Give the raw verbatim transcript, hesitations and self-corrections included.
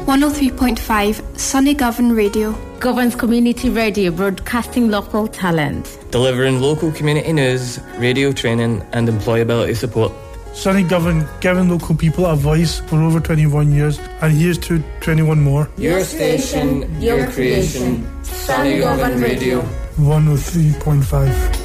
one oh three point five Sunny Govan Radio. Govan's community radio, broadcasting local talent. Delivering local community news, radio training and employability support. Sunny Govan, giving local people a voice for over twenty-one years, and here's to twenty-one more. Your station, your creation, Sunny Govan Radio. one oh three point five.